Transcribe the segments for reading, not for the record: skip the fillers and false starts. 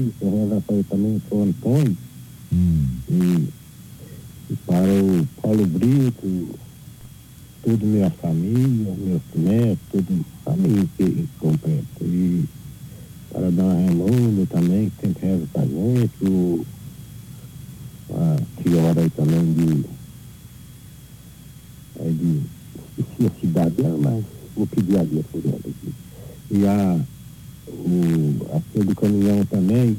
reza para também o Antônio. E para o Paulo Brito, toda minha família, meus netos, toda família que completa. E para a dona Raimunda também, que sempre reza para a gente, a senhora aí também esqueci a cidade dela, mas vou pedir a Deus por ela aqui. E a senhora do caminhão também,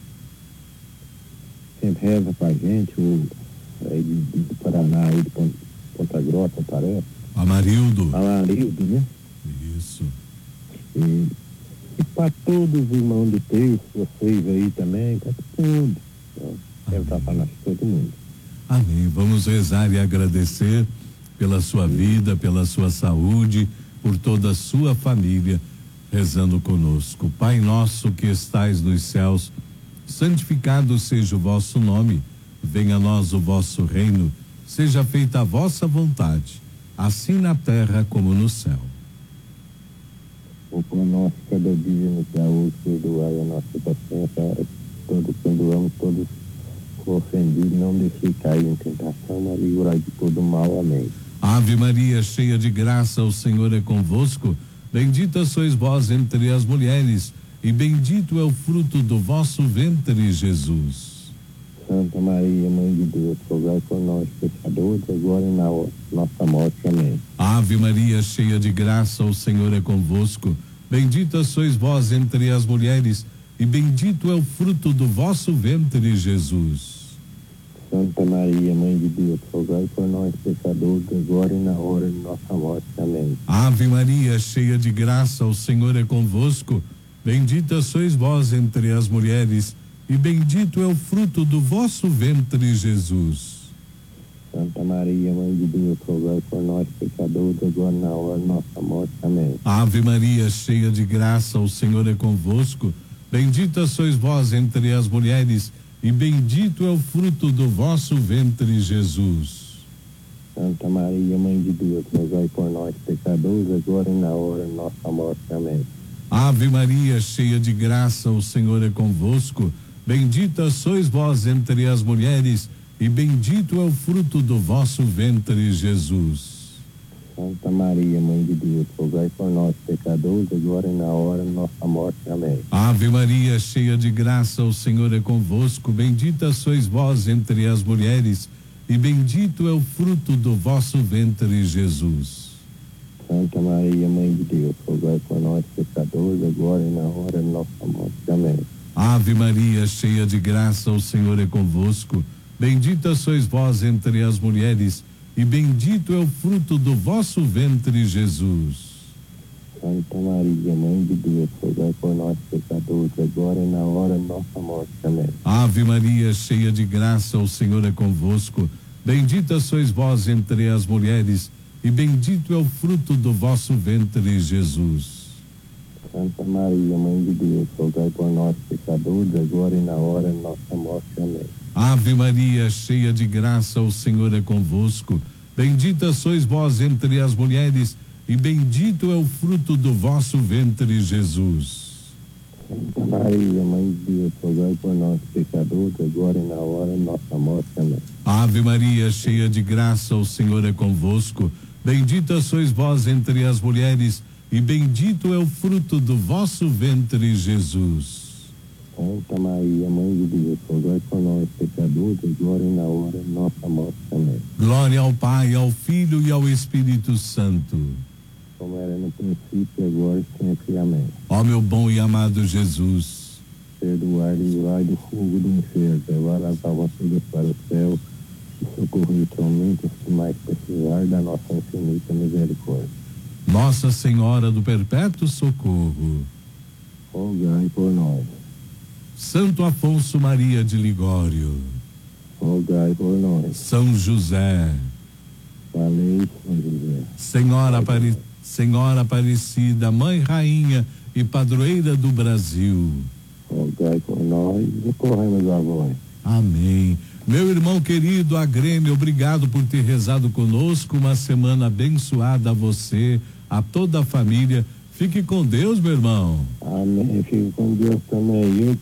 sempre reza para a gente, aí do Paraná, aí de Ponta Grossa, parece. Amarildo, né? Isso. E para todos os irmãos de Deus, vocês aí também, para todos. Quero estar falando para todo mundo. Amém. Vamos rezar e agradecer pela sua vida, pela sua saúde, por toda a sua família, rezando conosco. Pai nosso que estais nos céus, santificado seja o vosso nome, venha a nós o vosso reino, seja feita a vossa vontade, assim na terra como no céu. O pão nosso cada dia nos dá hoje, perdoai a nossa paciência, todos perdoamos, todos ofendidos, não deixe cair em tentação, mas livrai de todo mal. Amém. Ave Maria, cheia de graça, o Senhor é convosco, bendita sois vós entre as mulheres, e bendito é o fruto do vosso ventre, Jesus. Santa Maria, Mãe de Deus, rogai por nós, pecadores, agora e na hora de nossa morte. Amém. Ave Maria, cheia de graça, o Senhor é convosco, bendita sois vós entre as mulheres, e bendito é o fruto do vosso ventre, Jesus. Santa Maria, Mãe de Deus, rogai por nós, pecadores, agora e na hora de nossa morte. Amém. Ave Maria, cheia de graça, o Senhor é convosco, bendita sois vós entre as mulheres, e bendito é o fruto do vosso ventre, Jesus. Santa Maria, Mãe de Deus, rogai por nós, pecadores, agora e na hora de nossa morte. Amém. Ave Maria, cheia de graça, o Senhor é convosco, bendita sois vós entre as mulheres, e bendito é o fruto do vosso ventre, Jesus. Santa Maria, Mãe de Deus, rogai por nós, pecadores, agora e na hora de nossa morte. Amém. Ave Maria, cheia de graça, o Senhor é convosco, bendita sois vós entre as mulheres, e bendito é o fruto do vosso ventre, Jesus. Santa Maria, Mãe de Deus, rogai por nós, pecadores, agora e na hora de nossa morte. Amém. Ave Maria, cheia de graça, o Senhor é convosco, bendita sois vós entre as mulheres, e bendito é o fruto do vosso ventre, Jesus. Santa Maria, Mãe de Deus, rogai por nós, pecadores, agora e na hora de nossa morte. Amém. Ave Maria, cheia de graça, o Senhor é convosco, bendita sois vós entre as mulheres, e bendito é o fruto do vosso ventre, Jesus. Santa Maria, Mãe de Deus, rogai por nós, pecadores, agora e na hora de nossa morte. Amém. Ave Maria, cheia de graça, o Senhor é convosco, bendita sois vós entre as mulheres, e bendito é o fruto do vosso ventre, Jesus. Santa Maria, Mãe de Deus, rogai por nós, pecadores, agora e na hora de nossa morte. Amém. Ave Maria, cheia de graça, o Senhor é convosco, bendita sois vós entre as mulheres, e bendito é o fruto do vosso ventre, Jesus. Santa Maria, Mãe de Deus, rogai por nós, pecadores, agora e na hora de nossa morte. Amém. Ave Maria, cheia de graça, o Senhor é convosco, bendita sois vós entre as mulheres, e bendito é o fruto do vosso ventre, Jesus. Santa Maria, Mãe de Deus, rogai por nós, pecadores, agora e na hora de nossa morte. Amém. Glória ao Pai, ao Filho e ao Espírito Santo. Como era no princípio, agora e sempre. Amém. Ó meu bom e amado Jesus, perdoai, livrai do fogo do inferno, levar as almas todas para o céu, e socorrer somente os que mais precisar da nossa infinita misericórdia. Nossa Senhora do Perpétuo Socorro, rogai por nós. Santo Afonso Maria de Ligório, rogai por nós. São José, valei, São José. Senhora Aparecida, Mãe Rainha e Padroeira do Brasil, rogai por nós e recorremos a vós. Amém. Meu irmão querido Agrêmio, obrigado por ter rezado conosco. Uma semana abençoada a você, a toda a família. Fique com Deus, meu irmão. Amém. Fique com Deus também.